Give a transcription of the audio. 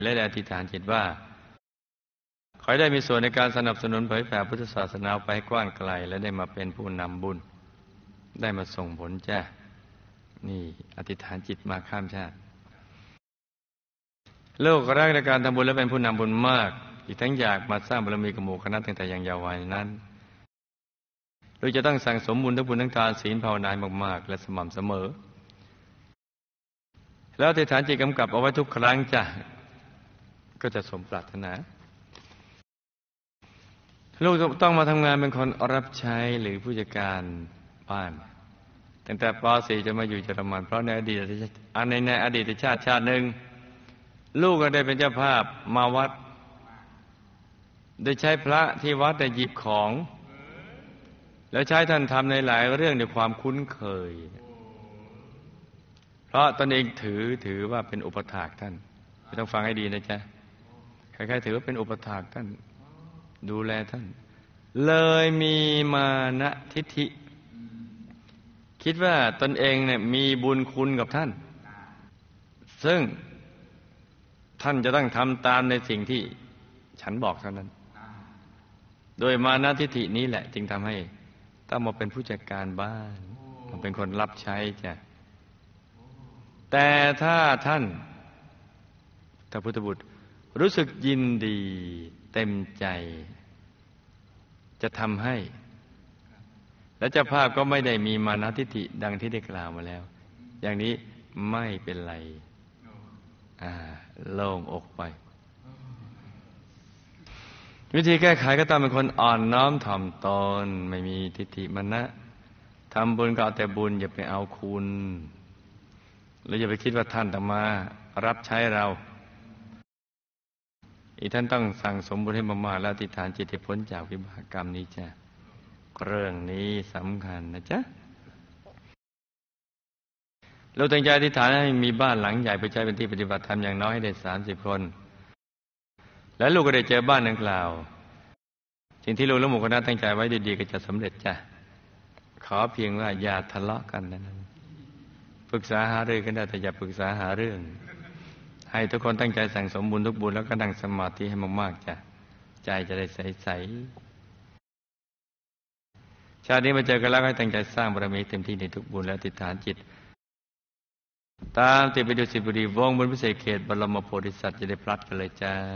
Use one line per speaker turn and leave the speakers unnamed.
และได้อธิษฐานจิตว่าขอให้ได้มีส่วนในการสนับสนุนเผยแผ่พุทธศาสนาไปให้กว้างไกลและได้มาเป็นผู้นำบุญได้มาส่งผลจ้ะนี่อธิษฐานจิตมาข้ามชาติโลกรักในการทำบุญและเป็นผู้นำบุญมากอีกทั้งอยากมาสร้างบารมีกับหมู่คณะตั้งแต่ยังเยาว์วัยนั้นโดยจะต้องสั่งสมบุญทั้งบุญทั้งทานศีลภาวนามากๆและสม่ำเสมอแล้วอธิษฐานจิตกำกับเอาไว้ทุกครั้งจ้ะก็จะสมปรารถนาลูกต้องมาทำงานเป็นคนรับใช้หรือผู้จัดการบ้านตั้งแต่ป .4 จะมาอยู่เยอรมันเพราะในอดีตชาติหนึ่งลูกก็ได้เป็นเจ้าภาพมาวัดโดยใช้พระที่วัดได้หยิบของแล้วใช้ท่านทำในหลายเรื่องด้วยความคุ้นเคยเพราะตนเองถือว่าเป็นอุปถากท่านไม่ต้องฟังให้ดีนะจ๊ะใครๆถือว่าเป็นอุปถากท่านดูแลท่านเลยมีมานะทิฏฐิคิดว่าตนเองเนี่ยมีบุญคุณกับท่านซึ่งท่านจะต้องทำตามในสิ่งที่ฉันบอกเท่านั้นโดยมานะทิฏฐินี้แหละจึงทำให้ต้องมาเป็นผู้จัดการบ้านมาเป็นคนรับใช้จ้ะแต่ถ้าท่านพุทธบุตรรู้สึกยินดีเต็มใจจะทำให้และเจ้าภาพก็ไม่ได้มีมานะทิฏฐิดังที่ได้กล่าวมาแล้วอย่างนี้ไม่เป็นไรโล่งอกไปวิธีแก้ไขก็ต้องเป็นคนอ่อนน้อมถ่อมตนไม่มีทิฏฐิมานะทำบุญก็เอาแต่บุญอย่าไปเอาคุณหรืออย่าไปคิดว่าท่านต้องมารับใช้เราอีกท่านต้องสั่งสมบุญให้มากๆแล้วอธิษฐานจิตให้พ้นจากวิบากกรรมนี้จ้ะเรื่องนี้สำคัญนะจ๊ะเราตั้งใจอธิษฐานให้มีบ้านหลังใหญ่ไปใช้เป็นที่ปฏิบัติธรรมอย่างน้อยให้ได้30 คนและลูกก็ได้เจอบ้านดังกล่าวสิ่งที่ลูกและหมู่คณะตั้งใจไว้ดีๆก็จะสำเร็จจ้ะขอเพียงว่าอย่าทะเลาะกันนะปรึกษาหารือกันได้แต่อย่าปรึกษาหาเรื่องให้ทุกคนตั้งใจสั่งสมบุญทุกบุญแล้วก็นั่งสมาธิให้มากๆจ้ะใจจะได้ใสๆชาตินี้มาเจอกันแล้วให้ตั้งใจสร้างบารมีเต็มที่ในทุกบุญและอธิษฐานจิตตามติดไปดูสิบุรีวงบนพิเศษเขตบรมโพธิสัตว์จะได้พลัดกันเลยจ้า